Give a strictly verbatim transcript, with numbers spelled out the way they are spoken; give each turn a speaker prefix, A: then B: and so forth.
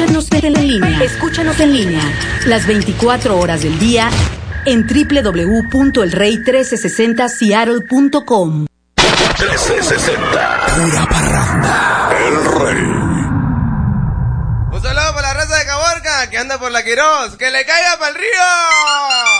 A: Escúchanos en línea. Escúchanos en línea. Las veinticuatro horas del día en doble u doble u doble u punto el rey trece sesenta seattle punto com.
B: trece sesenta. Pura parranda. El Rey.
C: Un saludo para la raza de Caborca que anda por la Quirós. ¡Que le caiga para el río!